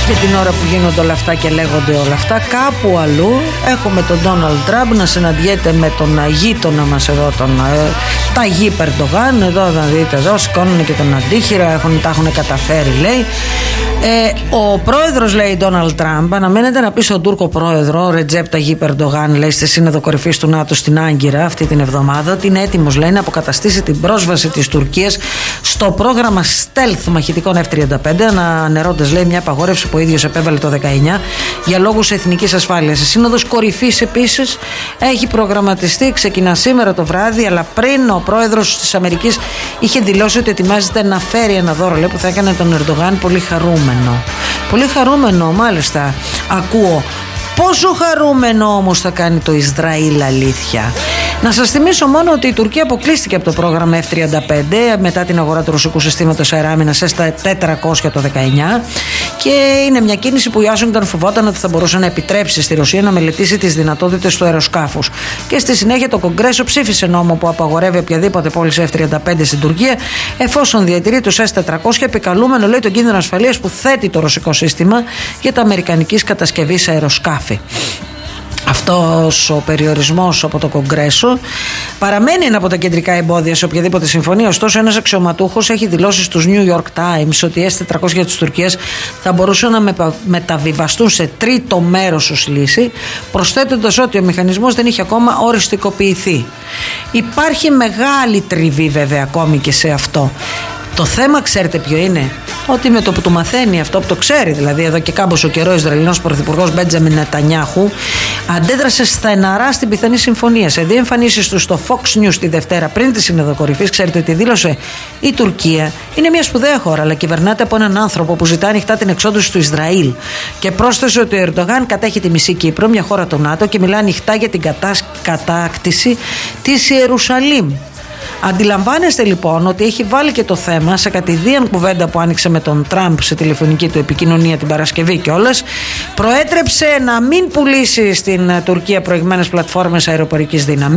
Για την ώρα που γίνονται όλα αυτά και λέγονται όλα αυτά, κάπου αλλού έχουμε τον Ντόναλντ Τραμπ να συναντιέται με τον γείτονα μας εδώ, τον Ταγίπ Ερντογάν. Εδώ να δείτε, εδώ σηκώνουν και τον αντίχειρα, τα έχουν καταφέρει, λέει. Ο πρόεδρος, λέει, Ντόναλντ Τραμπ, αναμένεται να πει στον Τούρκο πρόεδρο Ρετζέπ Ταγίπ Ερντογάν, λέει, στη Σύνοδο Κορυφής του ΝΑΤΟ στην Άγκυρα αυτή την εβδομάδα, ότι είναι έτοιμος, λέει, να αποκαταστήσει την πρόσβαση της Τουρκίας στο πρόγραμμα Stealth μαχητικών F-35, ανανερώντας, λέει, μια απαγόρευση που ο ίδιος επέβαλε το 19 για λόγους εθνικής ασφάλειας. Η Σύνοδος Κορυφής επίσης έχει προγραμματιστεί, ξεκινά σήμερα το βράδυ, αλλά πριν ο πρόεδρος της Αμερικής είχε δηλώσει ότι ετοιμάζεται να φέρει ένα δώρο, λέει, που θα έκανε τον Ερντογάν πολύ χαρούμενο. Πολύ χαρούμενο, μάλιστα. Ακούω. Πόσο χαρούμενο όμως θα κάνει το Ισραήλ, αλήθεια? Να σας θυμίσω μόνο ότι η Τουρκία αποκλείστηκε από το πρόγραμμα F-35 μετά την αγορά του ρωσικού συστήματος αεράμινας S-400 το 19, και είναι μια κίνηση που η Ουάσιγκτον φοβόταν ότι θα μπορούσε να επιτρέψει στη Ρωσία να μελετήσει τις δυνατότητες του αεροσκάφους. Και στη συνέχεια το Κογκρέσο ψήφισε νόμο που απαγορεύει οποιαδήποτε πώληση F-35 στην Τουρκία, εφόσον διατηρεί τους S-400, επικαλούμενο, λέει, τον κίνδυνο ασφαλείας που θέτει το ρωσικό σύστημα για τα αμερικανικής κατασκευής αεροσκάφη. Αυτός ο περιορισμός από το Κογκρέσο παραμένει ένα από τα κεντρικά εμπόδια σε οποιαδήποτε συμφωνία. Ωστόσο, ένας αξιωματούχος έχει δηλώσει στους New York Times ότι οι S-400 της Τουρκίας θα μπορούσαν να μεταβιβαστούν σε τρίτο μέρος ως λύση, προσθέτοντας ότι ο μηχανισμός δεν είχε ακόμα οριστικοποιηθεί. Υπάρχει μεγάλη τριβή, βέβαια, ακόμη και σε αυτό. Το θέμα, ξέρετε ποιο είναι? Ότι με το που το μαθαίνει αυτό, που το ξέρει δηλαδή εδώ και κάμποσο καιρό, ο Ισραηλινός πρωθυπουργός Μπέντζαμιν Νετανιάχου αντέδρασε στεναρά στην πιθανή συμφωνία. Σε δύο εμφανίσεις του στο Fox News τη Δευτέρα πριν τη Σύνοδο Κορυφής, ξέρετε τι δήλωσε? Η Τουρκία είναι μια σπουδαία χώρα, αλλά κυβερνάται από έναν άνθρωπο που ζητά ανοιχτά την εξόντωση του Ισραήλ. Και πρόσθεσε ότι ο Ερντογάν κατέχει τη μισή Κύπρο, μια χώρα του ΝΑΤΟ, και μιλά ανοιχτά για την κατάκτηση της Ιερουσαλήμ. Αντιλαμβάνεστε λοιπόν ότι έχει βάλει και το θέμα σε κατηδίαν κουβέντα που άνοιξε με τον Τραμπ σε τηλεφωνική του επικοινωνία την Παρασκευή κιόλας. Προέτρεψε να μην πουλήσει στην Τουρκία προηγμένες πλατφόρμες αεροπορικής δύναμης.